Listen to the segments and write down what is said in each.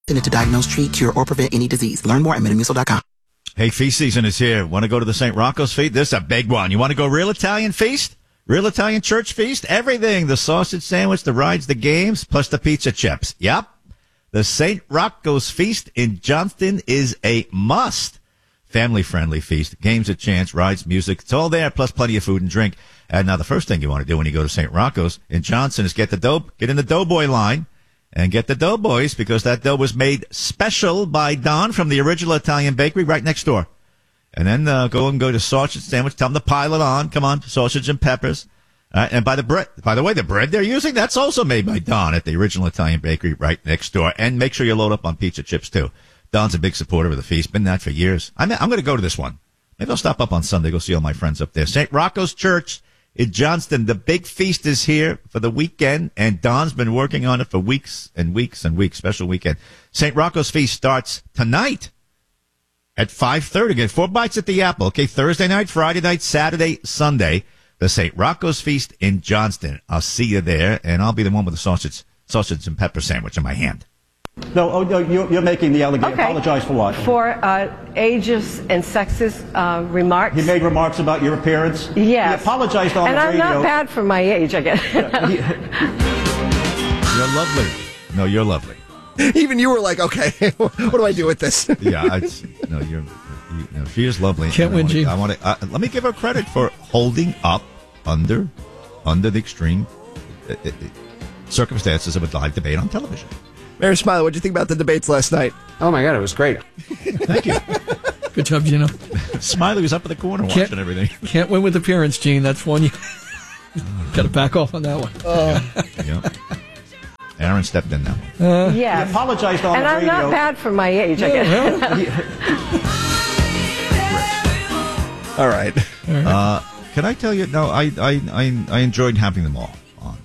To diagnose, treat, cure, or prevent any disease. Learn more at Metamucil.com. Hey, feast season is here. Want to go to the St. Rocco's Feast? This is a big one. You want to go real Italian feast? Real Italian church feast? Everything. The sausage sandwich, the rides, the games, plus the pizza chips. Yep. The St. Rocco's Feast in Johnston is a must. Family-friendly feast. Games at chance, rides, music. It's all there, plus plenty of food and drink. And now the first thing you want to do when you go to St. Rocco's in Johnston is get in the Doughboy line. And get the Doughboys, because that dough was made special by Don from the original Italian bakery right next door. And then go to sausage sandwich. Tell them to pile it on. Come on, sausage and peppers. And by the way, the bread they're using, that's also made by Don at the original Italian bakery right next door. And make sure you load up on pizza chips, too. Don's a big supporter of the feast. Been that for years. I'm going to go to this one. Maybe I'll stop up on Sunday, go see all my friends up there. St. Rocco's Church in Johnston. The big feast is here for the weekend, and Don's been working on it for weeks and weeks and weeks. Special weekend. St. Rocco's Feast starts tonight at 5:30. Get 4 bites at the apple. Okay, Thursday night, Friday night, Saturday, Sunday. The St. Rocco's Feast in Johnston. I'll see you there, and I'll be the one with the sausage and pepper sandwich in my hand. No, you're making the allegation. Okay. Apologize for what? For ageist and sexist remarks. He made remarks about your appearance? Yes. He apologized on the radio. And I'm not bad for my age, I guess. You're lovely. No, you're lovely. Even you were like, okay, what do I do with this? Yeah, she is lovely. Can't win, Gene. Let me give her credit for holding up under the extreme circumstances of a live debate on television. Mayor Smiley, what did you think about the debates last night? Oh, my God, it was great. Thank you. Good job, Gino. Smiley was up in the corner watching everything. Can't win with appearance, Gene. That's one you got to back off on that one. Yeah. Aaron stepped in now. Yes. He apologized on and the radio. And I'm not bad for my age, I guess. All right. Can I tell you? No, I enjoyed having them all on.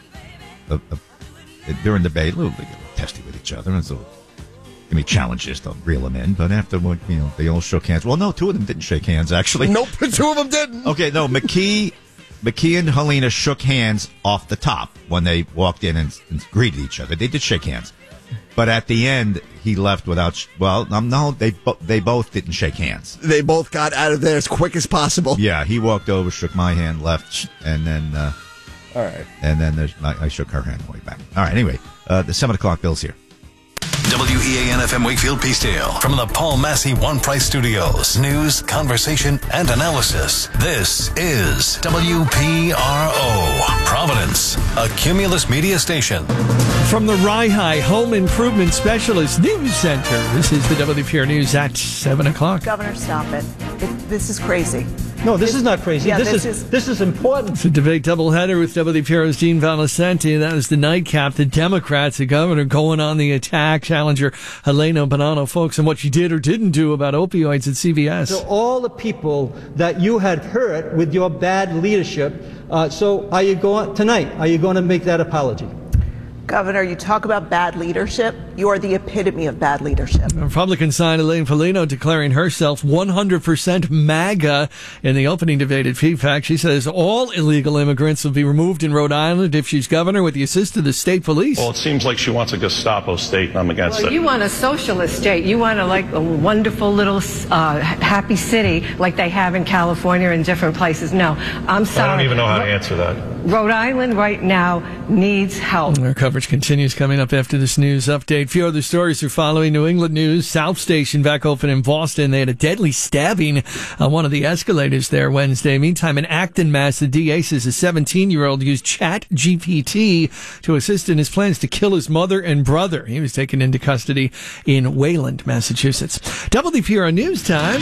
During debate, a little testy with each other, and so give me challenges to reel them in. But afterward, they all shook hands. Well, no, 2 of them didn't shake hands, actually. Nope, 2 of them didn't. Okay, no, McKee and Helena shook hands off the top when they walked in and greeted each other. They did shake hands, but at the end, he left without. No, they both didn't shake hands. They both got out of there as quick as possible. Yeah, he walked over, shook my hand, left, and then. All right. And then I shook her hand on the way back. All right, anyway, the 7 o'clock Bill's here. WEAN FM Wakefield Peacedale from the Paul Massey One Price Studios. News, conversation, and analysis. This is WPRO, Providence, a Cumulus media station. From the Rye Home Improvement Specialist News Center, this is the WPR News at 7 o'clock. Governor, stop it. This is crazy. No, this is not crazy. Yeah, this is important. It's a debate doubleheader with WPRO's Gene Valicenti. That was the nightcap. The Democrats, the governor, going on the attack. Challenger Helena Bonanno, folks, and what she did or didn't do about opioids at CVS. So all the people that you had hurt with your bad leadership. So are you going to make that apology? Governor, you talk about bad leadership. You are the epitome of bad leadership. Republican sign Elaine Foligno declaring herself 100% MAGA in the opening debate at PFAC. She says all illegal immigrants will be removed in Rhode Island if she's governor with the assist of the state police. Well, it seems like she wants a Gestapo state, and I'm against it. You want a socialist state. You want a wonderful little happy city like they have in California and different places. No, I'm sorry. I don't even know how to answer that. Rhode Island right now needs help. Our coverage continues coming up after this news update. Few other stories are following. New England News, South Station back open in Boston. They had a deadly stabbing on one of the escalators there Wednesday. Meantime, in Acton, Mass, the DA says a 17-year-old used ChatGPT to assist in his plans to kill his mother and brother. He was taken into custody in Wayland, Massachusetts. WPRO News Time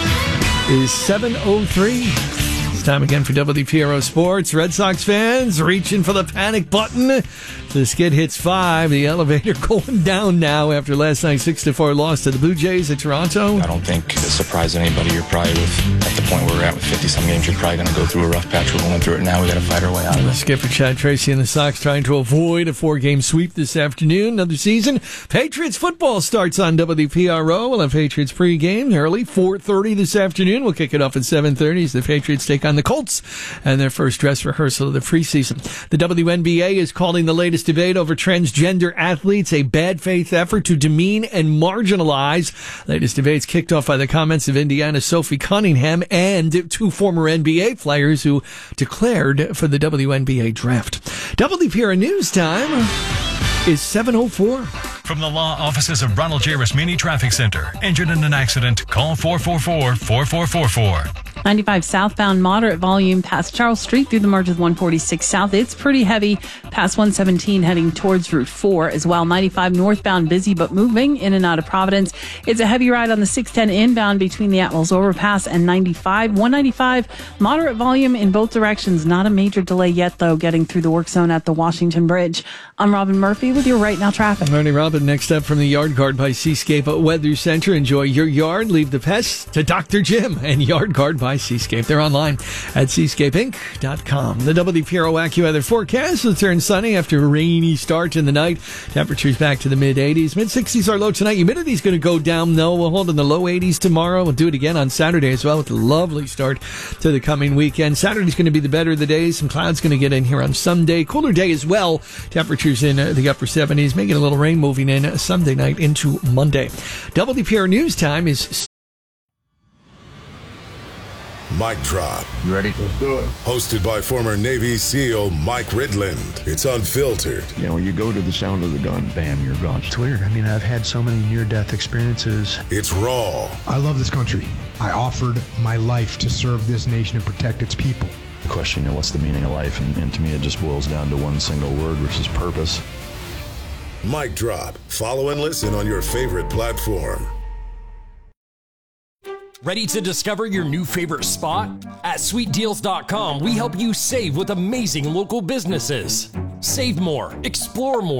is 7:03. It's time again for WPRO Sports. Red Sox fans reaching for the panic button. The skid hits 5. The elevator going down now after last night's 6-4 loss to the Blue Jays at Toronto. I don't think it surprised anybody. You're probably at the point where we're at with 50-some games, you're probably going to go through a rough patch. We're going through it now. We got to fight our way out of it. Skipper Chad Tracy and the Sox trying to avoid a 4-game sweep this afternoon. Another season. Patriots football starts on WPRO. We'll have Patriots pregame early, 4:30 this afternoon. We'll kick it off at 7:30 as the Patriots take on the Colts and their first dress rehearsal of the preseason. The WNBA is calling the latest latest debate over transgender athletes, a bad faith effort to demean and marginalize. Latest debates kicked off by the comments of Indiana's Sophie Cunningham and 2 former NBA players who declared for the WNBA draft. WPR News Time is 7:04. From the law offices of Ronald J. Rasmini Traffic Center. Injured in an accident? Call 444-4444. 95 southbound, moderate volume past Charles Street through the merge with 146 south. It's pretty heavy past 117 heading towards Route 4 as well. 95 northbound, busy but moving in and out of Providence. It's a heavy ride on the 610 inbound between the Atwells Overpass and 95. 195, moderate volume in both directions. Not a major delay yet, though, getting through the work zone at the Washington Bridge. I'm Robin Murphy with your Right Now traffic. Morning, Robin. Next up from the Yard Guard by Seascape Weather Center. Enjoy your yard. Leave the pests to Dr. Jim and Yard Guard by Seascape. They're online at seascapeinc.com. The WPRO AccuWeather forecast will turn sunny after a rainy start in the night. Temperatures back to the mid-80s. Mid-60s are low tonight. Humidity is going to go down, though. We'll hold in the low 80s tomorrow. We'll do it again on Saturday as well with a lovely start to the coming weekend. Saturday's going to be the better of the days. Some clouds going to get in here on Sunday. Cooler day as well. Temperatures in the upper 70s. Making a little rain moving in Sunday night into Monday. WPR News Time is... Mic Drop. You ready? Let's do it. Hosted by former Navy SEAL Mike Ridland. It's unfiltered. You know, when you go to the sound of the gun, bam, you're gone. It's weird. I mean, I've had so many near-death experiences. It's raw. I love this country. I offered my life to serve this nation and protect its people. The question, what's the meaning of life? And to me, it just boils down to one single word, which is purpose. Mic Drop. Follow and listen on your favorite platform. Ready to discover your new favorite spot? At sweetdeals.com, we help you save with amazing local businesses. Save more, explore more.